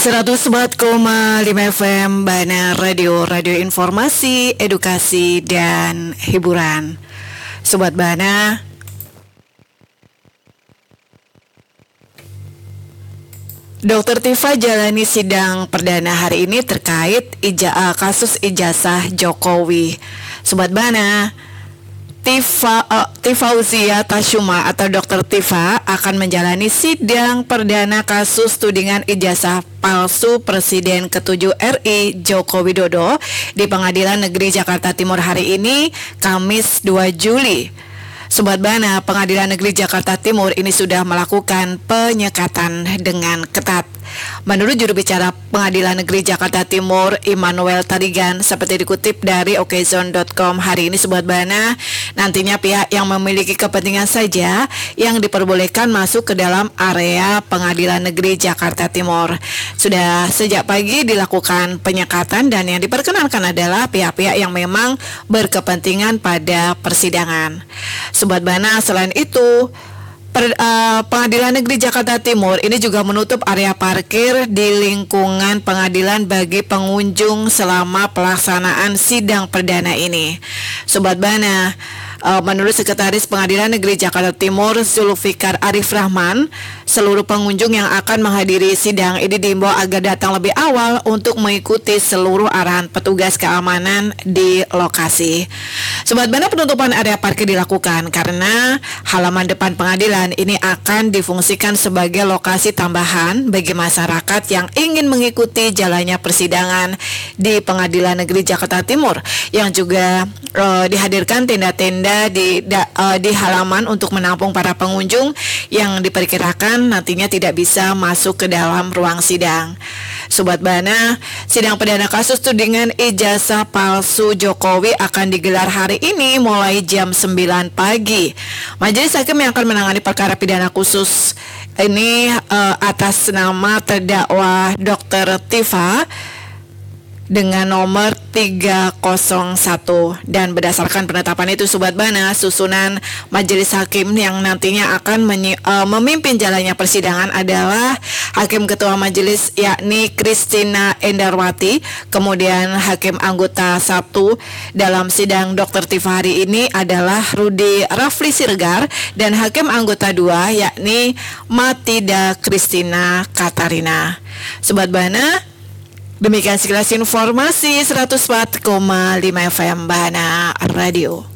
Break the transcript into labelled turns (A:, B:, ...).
A: 104,5 FM Bana Radio, radio informasi, edukasi, dan hiburan. Sobat Bana, Dr. Tifa jalani sidang perdana hari ini terkait kasus ijazah Jokowi. Sobat Bana, Tifauzia Tashuma atau Dr. Tifa akan menjalani sidang perdana kasus tudingan ijazah palsu Presiden ke-7 RI Joko Widodo di Pengadilan Negeri Jakarta Timur hari ini, Kamis 2 Juli. Sobat Bana, Pengadilan Negeri Jakarta Timur ini sudah melakukan penyekatan dengan ketat. Menurut juru bicara Pengadilan Negeri Jakarta Timur, Immanuel Tarigan, seperti dikutip dari okezone.com hari ini, Sobat Bana, nantinya pihak yang memiliki kepentingan saja yang diperbolehkan masuk ke dalam area Pengadilan Negeri Jakarta Timur. Sudah sejak pagi dilakukan penyekatan dan yang diperkenankan adalah pihak-pihak yang memang berkepentingan pada persidangan. Sobat Bana, selain itu, Pengadilan Negeri Jakarta Timur ini juga menutup area parkir di lingkungan pengadilan bagi pengunjung selama pelaksanaan sidang perdana ini. Sobat Bana, menurut Sekretaris Pengadilan Negeri Jakarta Timur Zulfikar Arif Rahman, seluruh pengunjung yang akan menghadiri sidang ini diimbau agar datang lebih awal untuk mengikuti seluruh arahan petugas keamanan di lokasi. Sobat Bana, penutupan area parkir dilakukan karena halaman depan pengadilan ini akan difungsikan sebagai lokasi tambahan bagi masyarakat yang ingin mengikuti jalannya persidangan di Pengadilan Negeri Jakarta Timur, yang juga dihadirkan tenda-tenda di halaman untuk menampung para pengunjung yang diperkirakan nantinya tidak bisa masuk ke dalam ruang sidang. Sobat Bana, sidang perdana kasus tudingan ijazah palsu Jokowi akan digelar hari ini mulai jam 9 pagi. Majelis hakim yang akan menangani perkara pidana khusus ini atas nama terdakwa Dr. Tifa dengan nomor 301, dan berdasarkan penetapan itu, Sobat Bana, susunan majelis hakim yang nantinya akan memimpin jalannya persidangan adalah hakim ketua majelis yakni Christina Endarwati, kemudian hakim anggota 1 dalam sidang Dr. Tifa hari ini adalah Rudi Rafli Siregar, dan hakim anggota 2 yakni Matida Kristina Katarina. Sobat Bana, demikian sekilas informasi 104,5 FM Bana Radio.